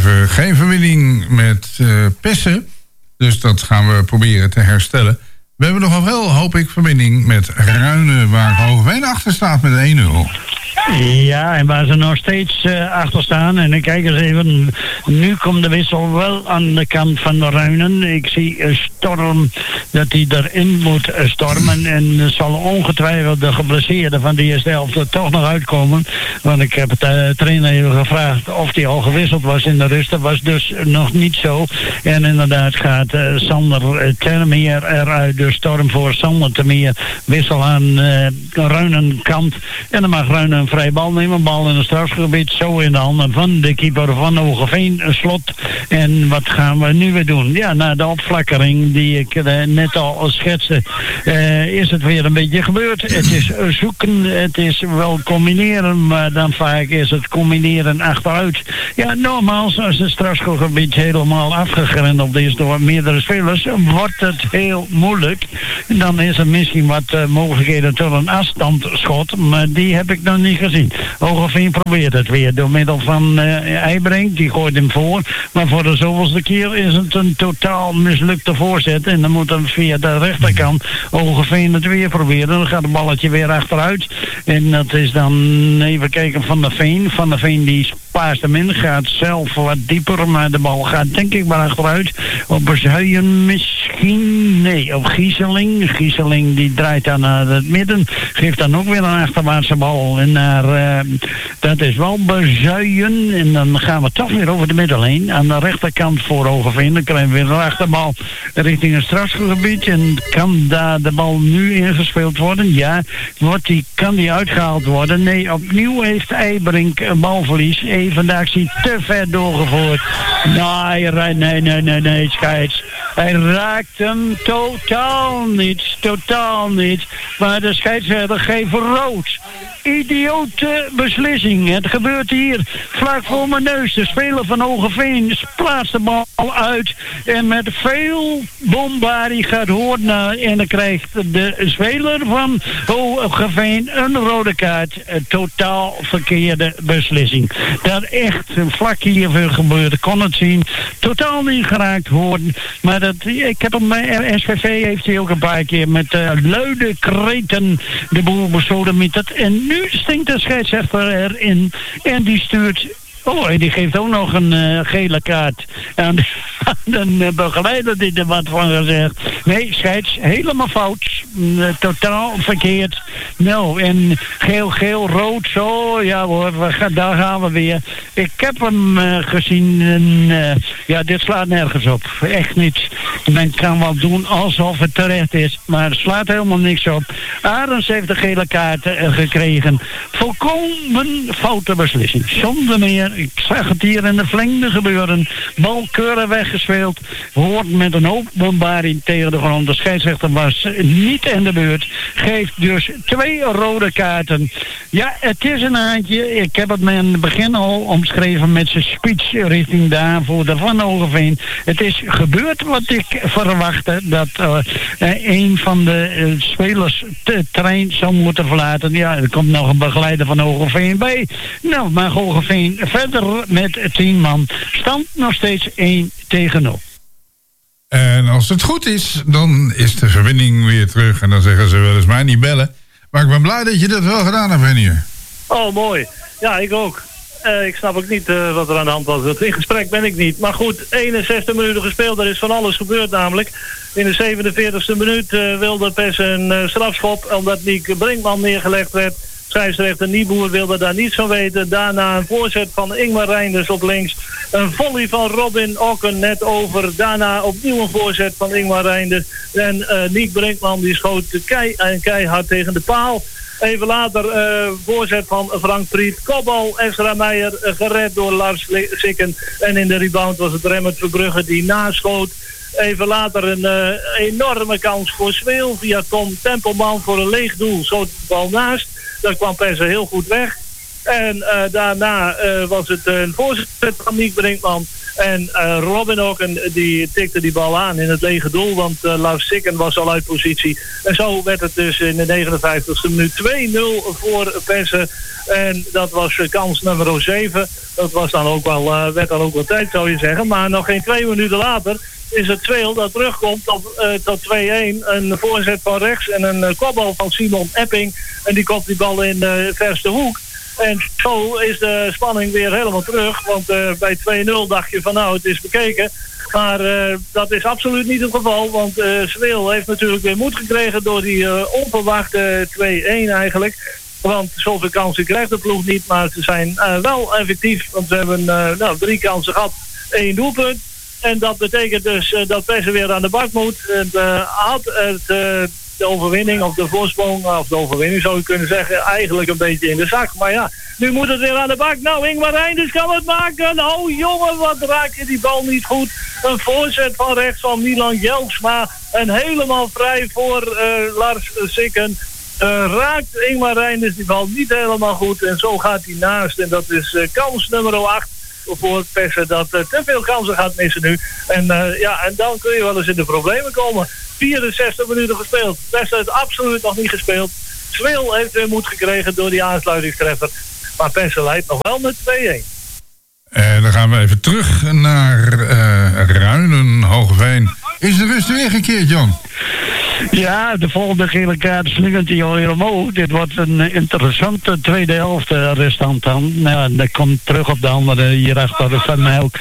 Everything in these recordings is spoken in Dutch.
even geen verbinding met Pessen. Dus dat gaan we proberen te herstellen. We hebben nog wel, hoop ik, verbinding met Ruinen, waar Hoogeveen achter staat met 1-0. Ja, en waar ze nog steeds achter staan. En dan kijk eens even. Nu komt de wissel wel aan de kant van de Ruinen. Ik zie Storm dat hij erin moet stormen. En zal ongetwijfeld de geblesseerde van de eerste helft er toch nog uitkomen. Want ik heb de trainer even gevraagd of hij al gewisseld was in de rust. Dat was dus nog niet zo. En inderdaad gaat Sander Termeer eruit. Dus Storm voor Sander Termeer. Wissel aan Ruinen kant. En dan mag Ruinen een vrij bal nemen. Bal in het strafgebied. Zo in de handen van de keeper van Hoogeveen. Slot. En wat gaan we nu weer doen? Ja, na de opflakkering die ik net al schetste, is het weer een beetje gebeurd. Het is zoeken. Het is wel combineren. Maar dan vaak is het combineren achteruit. Ja, nogmaals, als het strafgebied helemaal afgegrendeld is door meerdere spelers, wordt het heel moeilijk. Dan is er misschien wat mogelijkheden tot een afstandsschot. Maar die heb ik nog niet gezien. Hoogeveen probeert het weer door middel van Eibrink. Die gooit hem voor. Maar voor de zoveelste keer is het een totaal mislukte voorzet. En dan moet hem via de rechterkant Hoogeveen het weer proberen. Dan gaat het balletje weer achteruit. En dat is dan even kijken Van der Veen. Van der Veen die paast hem in. Gaat zelf wat dieper. Maar de bal gaat denk ik maar achteruit. Op Bezuijen misschien. Nee, op Gieseling. Gieseling die draait dan naar het midden. Geeft dan ook weer een achterwaartse bal. En naar, dat is wel Bezuijen. En dan gaan we toch weer over de middel heen. Aan de rechterkant voor Hoogeveen. Dan krijgen we weer een achterbal richting het strafgebied. En kan daar de bal nu ingespeeld worden? Ja. Kan die uitgehaald worden? Nee, opnieuw heeft Eibrink een balverlies. Even de actie te ver doorgevoerd. Nee, scheids. Hij raakt hem totaal niet. Maar de scheidsrechter geeft rood. Idiote beslissing. Het gebeurt hier vlak voor mijn neus. De speler van Hoogeveen plaatst de bal uit. En met veel bombardie gaat Hoorn naar. En dan krijgt de speler van Hoogeveen een rode kaart. Een totaal verkeerde beslissing. Dat echt vlak hiervoor gebeurde. Kon het zien. Totaal niet geraakt Hoorn. Maar ik heb hem bij SVV heeft hij ook een paar keer met luide kreten de boel besodemieterd. En nu stinkt de scheidsrechter erin. En die stuurt... en die geeft ook nog een gele kaart aan de begeleider die er wat van gezegd. Nee, scheids, helemaal fout. Totaal verkeerd. Nou, en geel, rood, zo. Ja hoor, daar gaan we weer. Ik heb hem gezien. En, dit slaat nergens op. Echt niet. Men kan wel doen alsof het terecht is. Maar het slaat helemaal niks op. Arends heeft de gele kaart gekregen. Volkomen foute beslissing. Zonder meer. Ik zag het hier in de verlengde gebeuren. Bal keurig weggespeeld. Hoort met een hoop bombarding tegen de grond. De scheidsrechter was niet in de beurt. Geeft dus 2 rode kaarten. Ja, het is een haantje. Ik heb het me in het begin al omschreven met zijn speech richting de aanvoerder van Hoogeveen. Het is gebeurd wat ik verwachtte. Dat een van de spelers de trein zou moeten verlaten. Ja, er komt nog een begeleider van Hoogeveen bij. Nou, maar Hoogeveen verder met 10 man. Stand nog steeds 1-0. En als het goed is, dan is de verbinding weer terug. En dan zeggen ze wel eens mij niet bellen. Maar ik ben blij dat je dat wel gedaan hebt, Renier. Oh, mooi. Ja, ik ook. Ik snap ook niet wat er aan de hand was. In gesprek ben ik niet. Maar goed, 61 minuten gespeeld. Er is van alles gebeurd namelijk. In de 47e minuut wilde Pes een strafschop. Omdat Niek Brinkman neergelegd werd. Scheidsrechter Nieboer wilde daar niets van weten. Daarna een voorzet van Ingmar Reinders op links. Een volley van Robin Okken net over. Daarna opnieuw een voorzet van Ingmar Reinders. En Niek Brinkman die schoot keihard tegen de paal. Even later voorzet van Frank Priet. Kopbal, Ezra Meijer, gered door Lars Sikken. En in de rebound was het Remmert Verbrugge die naschoot. Even later een enorme kans voor Zweel via Tom Tempelman voor een leeg doel. Schoot de bal naast. Daar kwam Persen heel goed weg. En daarna was het een voorzet van Niek Brinkman. En Robin ook, en die tikte die bal aan in het lege doel, want Lars Sikken was al uit positie. En zo werd het dus in de 59e minuut 2-0 voor Pessen. En dat was kans nummer 7. Dat was dan ook wel, werd dan ook wel tijd, zou je zeggen. Maar nog geen 2 minuten later is het Zweel dat terugkomt tot 2-1. Een voorzet van rechts en een kopbal van Simon Epping. En die kopt die bal in de verste hoek. En zo is de spanning weer helemaal terug. Want bij 2-0 dacht je van nou, het is bekeken. Maar dat is absoluut niet het geval. Want Zweel heeft natuurlijk weer moed gekregen door die onverwachte 2-1 eigenlijk. Want zoveel kansen krijgt de ploeg niet. Maar ze zijn wel effectief. Want ze hebben 3 kansen gehad, 1 doelpunt. En dat betekent dus dat Pessen weer aan de bak moet. Had de overwinning of de voorsprong, of de overwinning zou je kunnen zeggen, eigenlijk een beetje in de zak. Maar ja, nu moet het weer aan de bak. Nou, Ingmar Reinders kan het maken. Oh jongen, wat raak je die bal niet goed. Een voorzet van rechts van Milan Jeltsma. En helemaal vrij voor Lars Sikken. Raakt Ingmar Reinders die bal niet helemaal goed. En zo gaat hij naast. En dat is kans nummer 8. Voor Pessen dat te veel kansen gaat missen nu. En dan kun je wel eens in de problemen komen. 64 minuten gespeeld. Pessen heeft absoluut nog niet gespeeld. Zweel heeft weer moed gekregen door die aansluitingstreffer. Maar Pessen leidt nog wel met 2-1. En dan gaan we even terug naar Ruinen, Hoogeveen. Is de rust weer gekeerd, Jan? Ja, de volgende gele kaart slingert hij alweer omhoog. Dit wordt een interessante tweede helft restant dan. Nou, dat komt terug op de andere hierachter van mij ook.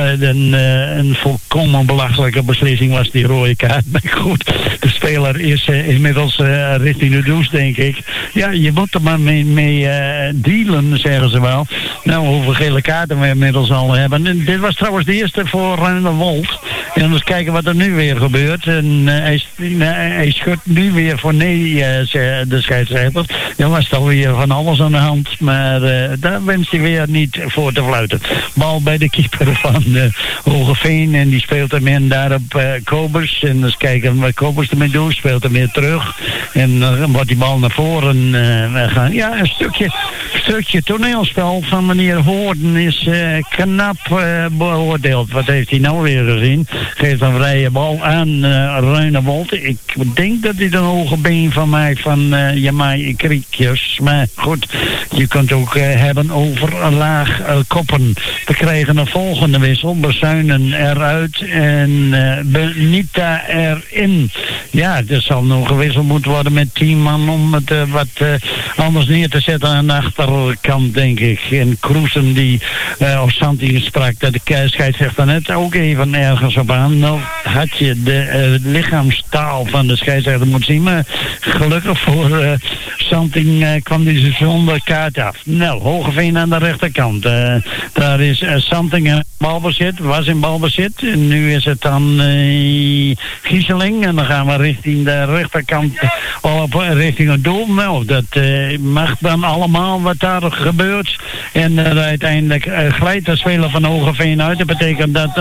Een volkomen belachelijke beslissing was die rode kaart. Maar goed, de speler is inmiddels richting de douche, denk ik. Ja, je moet er maar mee dealen, zeggen ze wel. Nou, hoeveel gele kaarten we inmiddels al hebben. En dit was trouwens de eerste voor Ruinerwold. En dan eens kijken wat er nu weer gebeurt. En hij schudt nu weer voor nee, de scheidsrechter. Er was toch weer van alles aan de hand. Maar daar wenst hij weer niet voor te fluiten. Bal bij de keeper van Hogeveen. En die speelt hem in daar op Kobus. En eens kijken wat Kobus ermee doet. Speelt hem weer terug. En dan wordt die bal naar voren gaan. Ja, een stukje toneelspel van meneer Hoorden is knap beoordeeld. Wat heeft hij nou weer gezien? Geeft een vrije bal aan Ruinerwold. Ik denk dat hij een hoge been van maakt van Jamai Kriekjes. Maar goed, je kunt ook hebben over laag koppen. We krijgen een volgende wissel. Bezuinen eruit en Benita erin. Ja, er zal nog gewisseld moeten worden met 10 man om het wat anders neer te zetten aan de achterkant, denk ik. En Kroesen die of Santi sprak, dat de scheidsrechter net ook even ergens op aan. Nou had je de lichaamstaal van de scheidsrechter moet zien, maar gelukkig voor Santing kwam die zonder kaart af. Nou, Hogeveen aan de rechterkant. Daar is Santing in balbezit, was in balbezit. En nu is het dan Gieseling. En dan gaan we richting de rechterkant richting het doel. Nou, dat mag dan allemaal wat daar gebeurt. En uiteindelijk glijdt de speler van Hogeveen uit. Dat betekent dat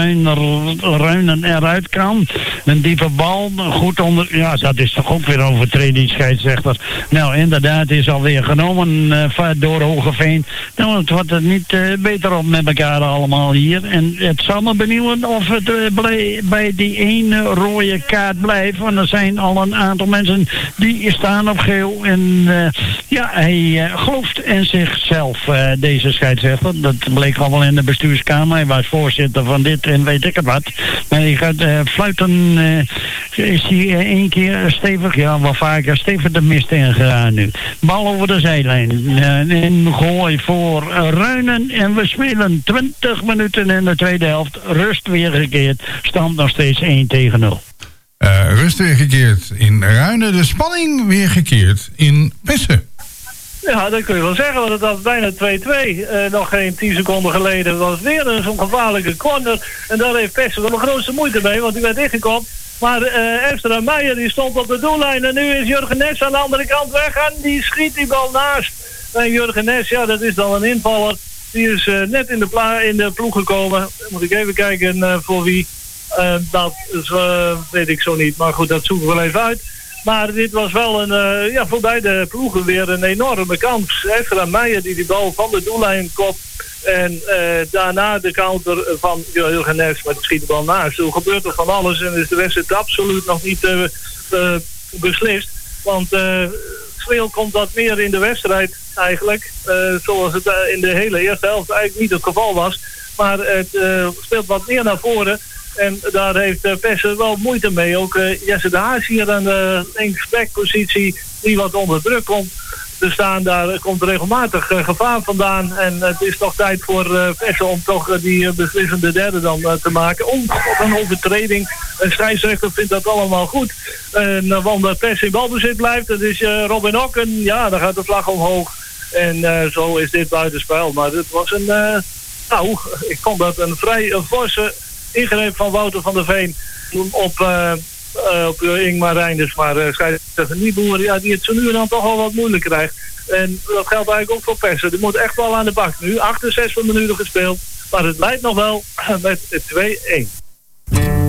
Ruinen eruit kan. Een diepe bal, goed onder. Ja, dat is toch ook weer overtreding, scheidsrechter. Nou, inderdaad, is alweer genomen door Hogeveen. Nou, het wordt er niet beter op met elkaar allemaal hier. En het zal me benieuwen of het bij die ene rode kaart blijft. Want er zijn al een aantal mensen die staan op geel. En hij gelooft in zichzelf, deze scheidsrechter. Dat bleek al wel in de bestuurskamer. Hij was voorzitter van dit en weet ik het wat. Maar hij gaat fluiten. Is hij 1 keer stevig? Ja, wel vaker stevig de mist ingegaan nu. Bal over de zijlijn. Een gooi voor Ruinen. En we spelen 20 minuten in de tweede helft. Rust weer gekeerd. Stand nog steeds 1-0. Rust weer gekeerd in Ruinen. De spanning weer gekeerd in Pessen. Ja, dat kun je wel zeggen, want het was bijna 2-2. Nog geen 10 seconden geleden was weer zo'n gevaarlijke corner. En daar heeft Pessen wel de grootste moeite mee, want die werd ingekopt. Maar Esther Meijer die stond op de doellijn en nu is Jurgen Ness aan de andere kant weg en die schiet die bal naast. En Jurgen Ness, ja, dat is dan een invaller. Die is net in de ploeg gekomen. Dan moet ik even kijken voor wie. Dat is, weet ik zo niet, maar goed, dat zoeken we wel even uit. Maar dit was wel voor beide ploegen weer een enorme kans. Ezra Meijer die bal van de doellijn kopt. En daarna de counter van Jurgen Ness met de schietbal naast. Toen gebeurt er van alles en is de wedstrijd absoluut nog niet beslist. Want Schreeuw komt wat meer in de wedstrijd eigenlijk. Zoals het in de hele eerste helft eigenlijk niet het geval was. Maar het speelt wat meer naar voren. En daar heeft Pessen wel moeite mee. Ook Jesse de Haas hier aan de linksbackpositie die wat onder druk komt te staan. Daar komt regelmatig gevaar vandaan. En het is toch tijd voor Pessen om toch die beslissende derde dan te maken. Of een overtreding. Een scheidsrechter vindt dat allemaal goed. Want Pessen in balbezit blijft. Dat is Robin Okken. Ja, dan gaat de vlag omhoog. En zo is dit buitenspel. Maar het was ik vond dat een vrij forse ingreep van Wouter van der Veen op Ingmar Reinders. Maar scheidsrechter Nieboer, die het zo nu en dan toch wel wat moeilijk krijgt. En dat geldt eigenlijk ook voor Pessen. Die moet echt wel aan de bak nu. 68 minuten gespeeld. Maar het blijft nog wel met 2-1.